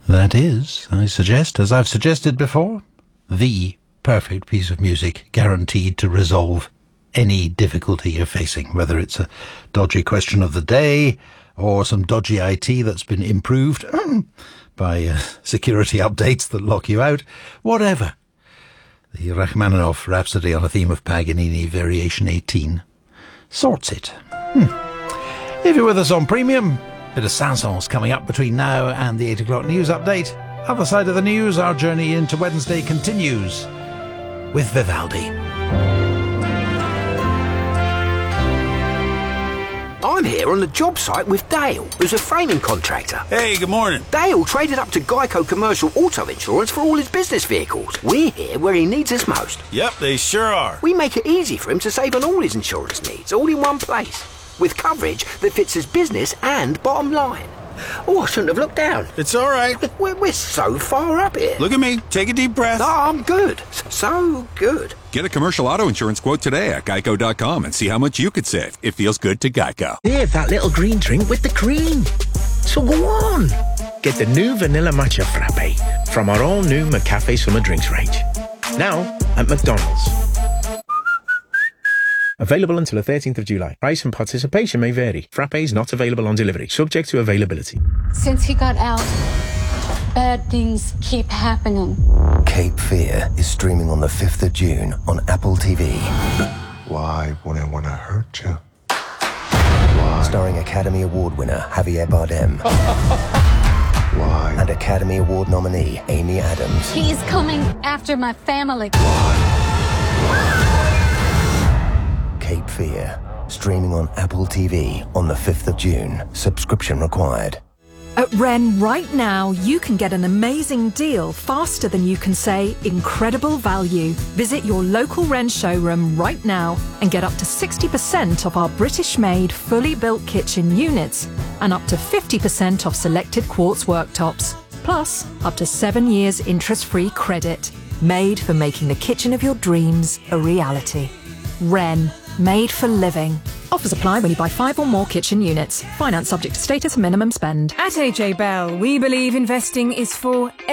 That is, I suggest, as I've suggested before, the perfect piece of music guaranteed to resolve any difficulty you're facing, whether it's a dodgy question of the day or some dodgy IT that's been improved by security updates that lock you out, whatever. The Rachmaninoff Rhapsody on a Theme of Paganini Variation 18 sorts it. If you're with us on Premium, bit of Saint-Saëns coming up between now and the 8 o'clock news update. Other side of the news, our journey into Wednesday continues with Vivaldi. I'm here on the job site with Dale, who's a framing contractor. Hey, good morning. Dale traded up to Geico Commercial Auto Insurance for all his business vehicles. We're here where he needs us most. Yep, they sure are. We make it easy for him to save on all his insurance needs, all in one place, with coverage that fits his business and bottom line. Oh, I shouldn't have looked down. It's all right. We're so far up here. Look at me. Take a deep breath. Oh, I'm good. So good. Get a commercial auto insurance quote today at geico.com and see how much you could save. It feels good to Geico. Have that little green drink with the cream. So go on. Get the new Vanilla Matcha Frappe from our all-new McCafe Summer Drinks range. Now at McDonald's. Available until the 13th of July. Price and participation may vary. Frappe is not available on delivery, subject to availability. Since he got out, bad things keep happening. Cape Fear is streaming on the 5th of June on Apple TV. Why would I want to hurt you? Why? Starring Academy Award winner Javier Bardem. Why? And Academy Award nominee Amy Adams. He's coming after my family. Cape Fear, streaming on Apple TV on the 5th of June. Subscription required. At Wren right now, you can get an amazing deal faster than you can say incredible value. Visit your local Wren showroom right now and get up to 60% off our British-made, fully built kitchen units and up to 50% off selected quartz worktops. Plus, up to 7 years interest-free credit. Made for making the kitchen of your dreams a reality. Wren. Made for living. Offers apply when you buy 5 or more kitchen units. Finance subject to status and minimum spend. At AJ Bell, we believe investing is for